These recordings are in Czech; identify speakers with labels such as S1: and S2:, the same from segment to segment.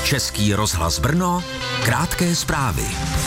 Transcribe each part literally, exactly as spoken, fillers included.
S1: Český rozhlas Brno, krátké zprávy.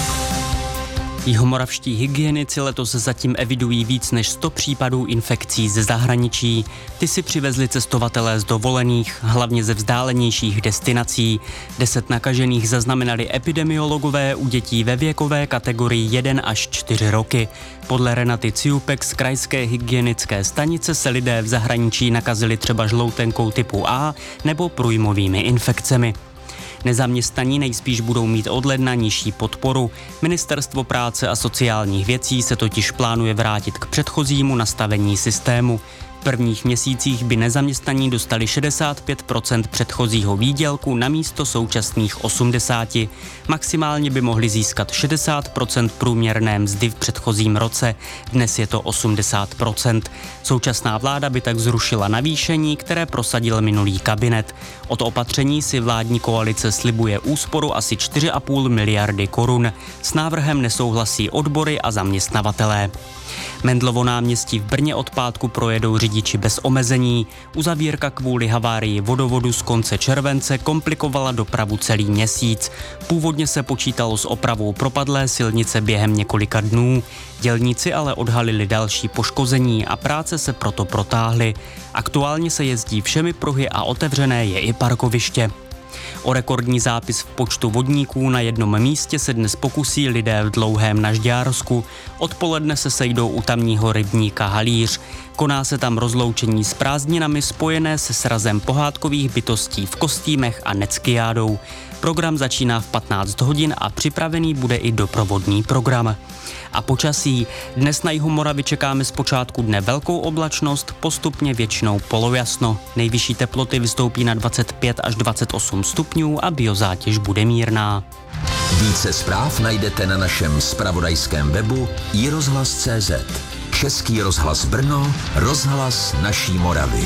S2: Jihomoravští hygienici letos zatím evidují víc než sto případů infekcí ze zahraničí. Ty si přivezli cestovatelé z dovolených, hlavně ze vzdálenějších destinací. Deset nakažených zaznamenali epidemiologové u dětí ve věkové kategorii jedna až čtyři roky. Podle Renaty Ciupek z krajské hygienické stanice se lidé v zahraničí nakazili třeba žloutenkou typu A nebo průjmovými infekcemi. Nezaměstnaní nejspíš budou mít od ledna nižší podporu. Ministerstvo práce a sociálních věcí se totiž plánuje vrátit k předchozímu nastavení systému. V prvních měsících by nezaměstnaní dostali šedesát pět procent předchozího výdělku na místo současných osmdesát. Maximálně by mohli získat šedesát procent průměrné mzdy v předchozím roce. Dnes je to osmdesát procent. Současná vláda by tak zrušila navýšení, které prosadil minulý kabinet. Od opatření si vládní koalice slibuje úsporu asi čtyři a půl miliardy korun. S návrhem nesouhlasí odbory a zaměstnavatelé. Mendlovo náměstí v Brně od pátku projedou řidiči bez omezení. Uzavírka kvůli havárii vodovodu z konce července komplikovala dopravu celý měsíc. Původně se počítalo s opravou propadlé silnice během několika dnů. Dělníci ale odhalili další poškození a práce se proto protáhly. Aktuálně se jezdí všemi pruhy a otevřené je i parkoviště. O rekordní zápis v počtu vodníků na jednom místě se dnes pokusí lidé v Dlouhém na Žďársku. Odpoledne se sejdou u tamního rybníka Halíř. Koná se tam rozloučení s prázdninami spojené se srazem pohádkových bytostí v kostýmech a neckyjádou. Program začíná v patnáct hodin a připravený bude i doprovodný program. A počasí. Dnes na jihu Moravy čekáme z počátku dne velkou oblačnost, postupně většinou polojasno. Nejvyšší teploty vystoupí na dvacet pět až dvacet osm stupňů a biozátěž bude mírná.
S1: Více zpráv najdete na našem zpravodajském webu i rozhlas tečka cé zet. Český rozhlas Brno, rozhlas naší Moravy.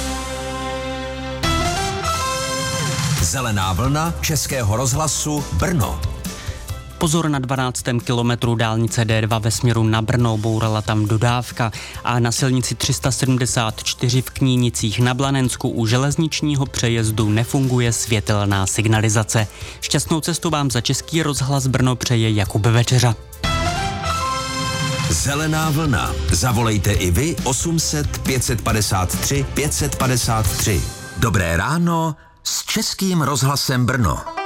S1: Zelená vlna Českého rozhlasu Brno.
S2: Pozor, na dvanáctém kilometru dálnice D dva ve směru na Brno, bourala tam dodávka, a na silnici tři sta sedmdesát čtyři v Knínicích na Blanensku u železničního přejezdu nefunguje světelná signalizace. Šťastnou cestu vám za Český rozhlas Brno přeje Jakub Večeřa.
S1: Zelená vlna. Zavolejte i vy osm set pět padesát tři pět padesát tři. Dobré ráno s Českým rozhlasem Brno.